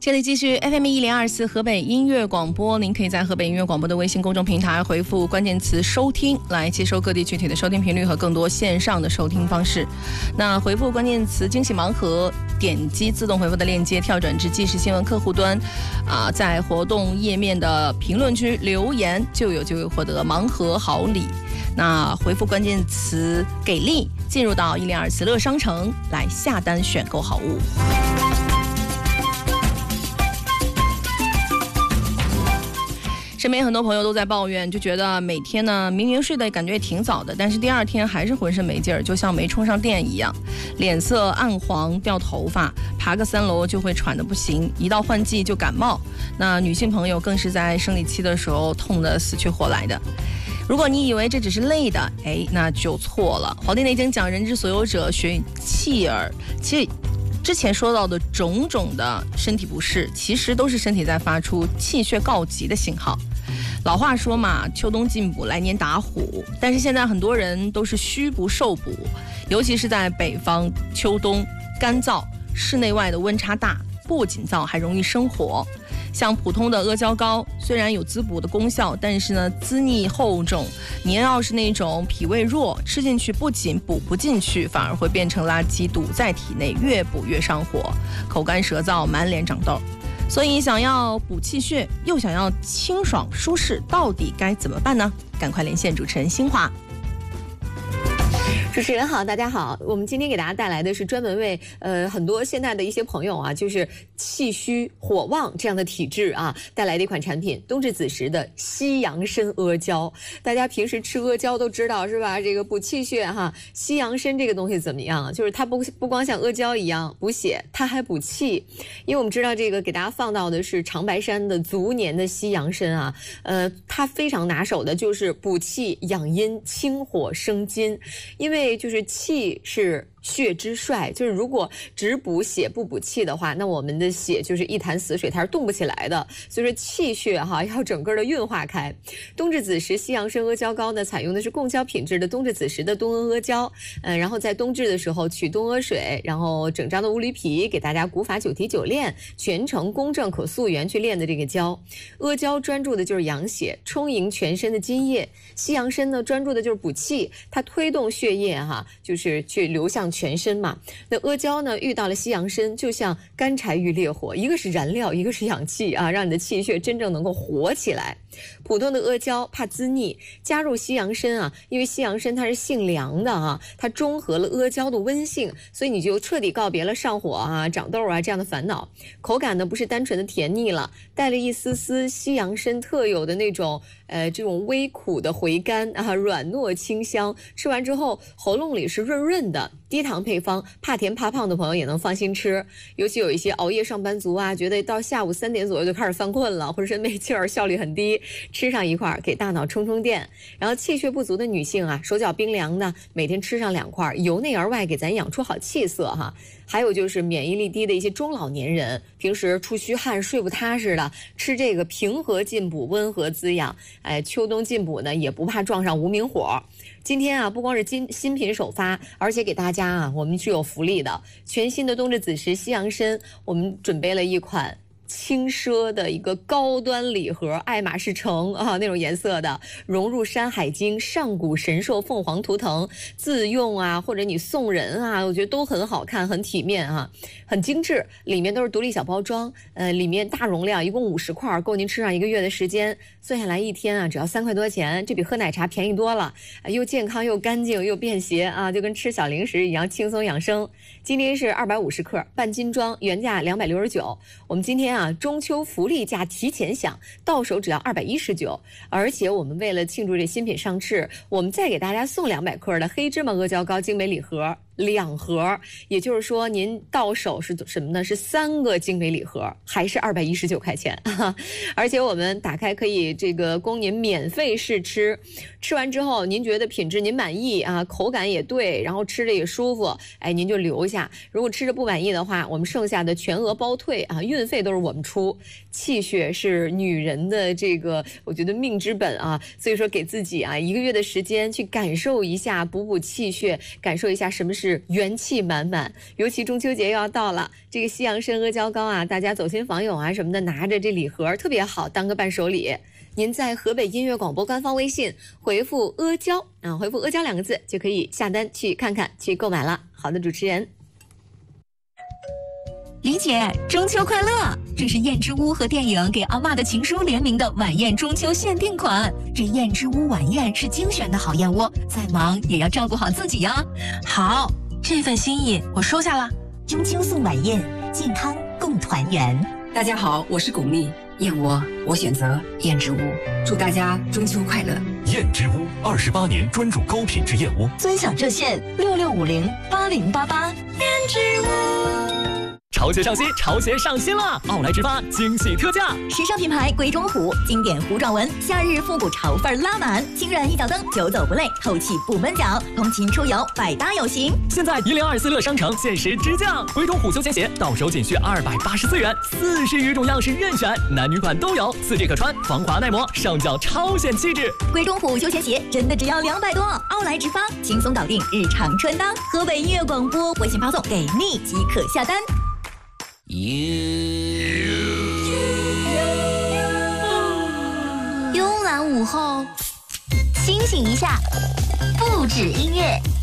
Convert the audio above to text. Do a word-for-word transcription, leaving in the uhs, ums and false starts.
这里继续 F M 一零二四河北音乐广播，您可以在河北音乐广播的微信公众平台回复关键词收听，来接收各地具体的收听频率和更多线上的收听方式。那回复关键词惊喜盲盒，点击自动回复的链接跳转至即时新闻客户端，啊，在活动页面的评论区留言就有就有获得盲盒好礼。那回复关键词给力，进入到一零二四乐商城来下单选购好物。身边很多朋友都在抱怨，就觉得每天呢明明睡得感觉挺早的，但是第二天还是浑身没劲儿，就像没充上电一样，脸色暗黄，掉头发，爬个三楼就会喘得不行，一到换季就感冒。那女性朋友更是在生理期的时候痛得死去活来的。如果你以为这只是累的，哎，那就错了。《黄帝内经》讲人之所有者，学气耳。其实之前说到的种种的身体不适，其实都是身体在发出气血告急的信号。老话说嘛，秋冬进补，来年打虎。但是现在很多人都是虚不受补，尤其是在北方，秋冬干燥，室内外的温差大，不仅燥还容易生火。像普通的阿胶糕，虽然有滋补的功效，但是呢滋腻厚重。你要是那种脾胃弱，吃进去不仅补不进去，反而会变成垃圾堵在体内，越补越上火，口干舌燥，满脸长痘。所以想要补气血，又想要清爽舒适，到底该怎么办呢？赶快连线主持人新华。 主持人好，大家好，我们今天给大家带来的是专门为呃很多现在的一些朋友啊，就是气虚火旺这样的体质啊，带来的一款产品，冬至子时的西洋参阿胶。大家平时吃阿胶都知道是吧？这个补气血哈。西洋参这个东西怎么样啊？就是它不不光像阿胶一样补血，它还补气。因为我们知道这个给大家放到的是长白山的足年的西洋参啊，呃，它非常拿手的就是补气养阴、清火生津，因为就是气是血之帅，就是如果只补血不补气的话，那我们的血就是一潭死水，它是动不起来的。所以说气血哈要整个的运化开。冬至子时西洋参阿胶膏呢，采用的是贡胶品质的冬至子时的冬阿阿胶，嗯，然后在冬至的时候取冬阿水，然后整张的乌驴皮给大家古法九提九炼，全程公正可溯源去炼的这个胶。阿胶专注的就是养血，充盈全身的津液；西洋参呢专注的就是补气，它推动血液哈，就是去流向全身嘛。那阿胶呢遇到了西洋参，就像干柴遇烈火，一个是燃料，一个是氧气啊，让你的气血真正能够活起来。普通的阿胶怕滋腻，加入西洋参啊，因为西洋参它是性凉的啊，它中和了阿胶的温性，所以你就彻底告别了上火啊、长痘啊这样的烦恼。口感呢不是单纯的甜腻了，带了一丝丝西洋参特有的那种呃这种微苦的回甘啊，软糯清香，吃完之后喉咙里是润润的。低糖配方，怕甜怕胖的朋友也能放心吃。尤其有一些熬夜上班族啊，觉得到下午三点左右就开始犯困了，浑身没劲儿，效率很低，吃上一块给大脑充充电。然后气血不足的女性啊，手脚冰凉的，每天吃上两块，由内而外给咱养出好气色哈。还有就是免疫力低的一些中老年人，平时出虚汗睡不踏实的，吃这个平和进补，温和滋养。哎，秋冬进补呢也不怕撞上无名火。今天啊，不光是新新品首发，而且给大家啊，我们是有福利的。全新的冬至子时西洋参，我们准备了一款轻奢的一个高端礼盒，爱马仕橙啊那种颜色的，融入山海经、上古神兽、凤凰图腾，自用啊或者你送人啊，我觉得都很好看，很体面啊，很精致。里面都是独立小包装，呃，里面大容量，一共五十块，够您吃上一个月的时间。算下来一天啊，只要三块多钱，这比喝奶茶便宜多了，呃、又健康又干净又便携啊，就跟吃小零食一样轻松养生。今天是二百五十克半斤装，原价两百六十九，我们今天啊中秋福利价提前享，到手只要二百一十九。而且我们为了庆祝这新品上市，我们再给大家送两百克的黑芝麻阿胶糕精美礼盒。两盒，也就是说您到手是什么呢？是三个精美礼盒，还是二百一十九块钱。而且我们打开可以这个供您免费试吃，吃完之后您觉得品质您满意啊，口感也对，然后吃着也舒服，哎，您就留下。如果吃着不满意的话，我们剩下的全额包退啊，运费都是我们出。气血是女人的这个我觉得命之本啊，所以说给自己啊一个月的时间去感受一下，补补气血，感受一下什么是是元气满满。尤其中秋节又要到了，这个西洋参阿胶糕啊，大家走亲访友啊什么的，拿着这礼盒特别好，当个伴手礼。您在河北音乐广播官方微信回复阿胶啊，回复阿胶两个字就可以下单去看看，去购买了。好的，主持人。 李姐，中秋快乐！这是燕之屋和电影《给阿嬷的情书》联名的晚宴中秋限定款。这燕之屋晚宴是精选的好燕窝，再忙也要照顾好自己呀。 好，这份心意我收下了。 中秋送晚宴，健康共团圆。 大家好，我是巩俐，燕窝我选择燕之屋，祝大家中秋快乐。 燕之屋二十八年专注高品质燕窝， 尊享热线六六五零八零八八。 燕之屋。 潮鞋上新，潮鞋上新了！奥莱直发惊喜特价， 时尚品牌鬼冢虎，经典糊状纹，夏日复古潮范拉满，轻软一脚蹬，久走不累，透气不闷脚，通勤出游百搭有型。 现在一零二四乐商城限时直降，鬼冢虎休闲鞋到手仅需二百八十四元，四十余种样式任选，男女款都有，四 G 可穿，防滑耐磨，上脚超显气质。 鬼冢虎休闲鞋真的只要两百多，奥莱直发轻松搞定日常穿搭。河北音乐广播微信发送给你即可下单。慵懒午后，清醒一下，不止音乐。